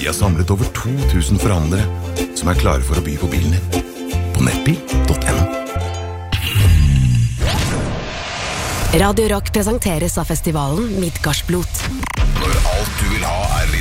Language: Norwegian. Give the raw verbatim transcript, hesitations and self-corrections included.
Vi har samlet over to tusen forhandlere som er klare for å by på bilen din. På nettbil punktum no. Radio Rock presenteres av festivalen Midgardsblot. Når alt du vil ha er litt